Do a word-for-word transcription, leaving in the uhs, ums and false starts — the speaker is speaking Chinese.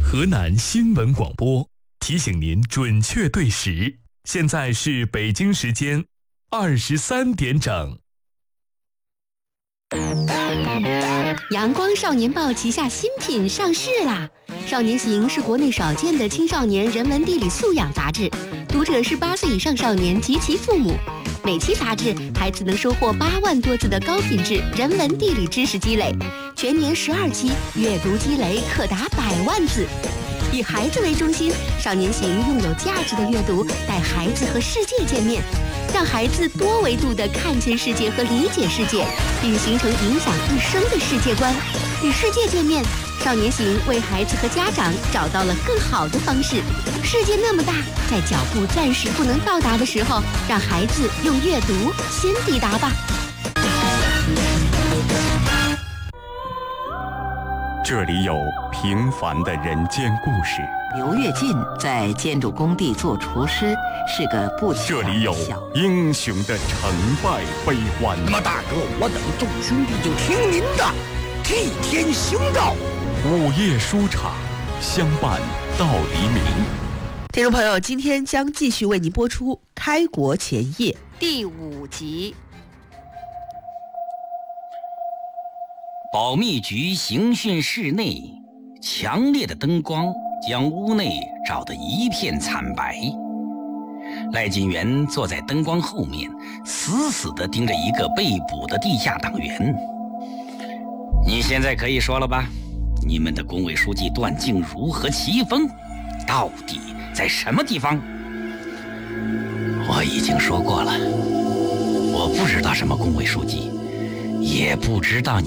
河南新闻广播提醒您准确对时，现在是北京时间二十三点整。 阳光少年报旗下新品上市啦！少年行是国内少见的青少年人文地理素养杂志，读者是八岁以上少年及其父母。每期杂志，孩子能收获八万多字的高品质人文地理知识积累，全年十二期，阅读积累可达百万字。以孩子为中心，少年行用有价值的阅读带孩子和世界见面，让孩子多维度地看见世界和理解世界，并形成影响一生的世界观。与世界见面，少年行为孩子和家长找到了更好的方式。世界那么大，在脚步暂时不能到达的时候，让孩子用阅读先抵达吧。 这里有平凡的人间故事。 刘跃进在建筑工地做厨师，是个不起眼的小。 这里有英雄的成败悲欢。 那么大哥，我等众兄弟就听您的，替天行道。 午夜书场，相伴到黎明。 听众朋友，今天将继续为您播出《开国前夜》 第五集。 保密局刑讯室内，强烈的灯光将屋内照得一片惨白。赖金元坐在灯光后面，死死地盯着一个被捕的地下党员。你现在可以说了吧？你们的工委书记段静茹和齐峰到底在什么地方？我已经说过了，我不知道什么工委书记，也不知道你